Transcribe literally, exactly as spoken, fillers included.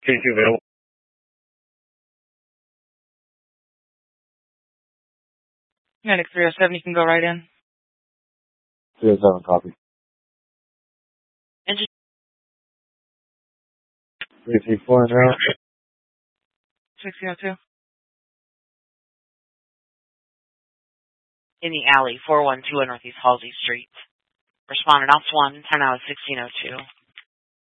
K two available. Medic three oh seven, you can go right in. three oh seven, copy. Engine three three four now. sixteen oh two. In the alley, four one two Northeast Halsey Street. Respondent Ops one, ten out of sixteen oh two.